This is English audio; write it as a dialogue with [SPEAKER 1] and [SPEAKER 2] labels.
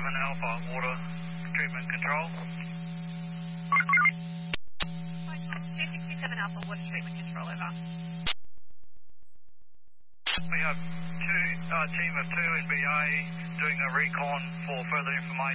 [SPEAKER 1] Alpha, water treatment control.
[SPEAKER 2] 267 Alpha, water treatment control, over.
[SPEAKER 1] We have team of 2 in BA doing a recon for further information.